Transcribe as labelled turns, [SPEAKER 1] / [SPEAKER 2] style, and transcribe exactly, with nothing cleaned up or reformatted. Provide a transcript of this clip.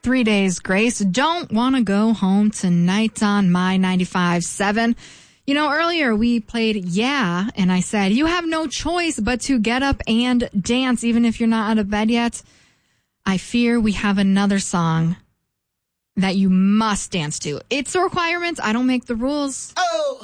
[SPEAKER 1] Three Days Grace. Don't want to go home tonight on My ninety-five point seven. You know, earlier we played Yeah, and I said, you have no choice but to get up and dance, even if you're not out of bed yet. I fear we have another song that you must dance to. It's a requirement. I don't make the rules.
[SPEAKER 2] Oh!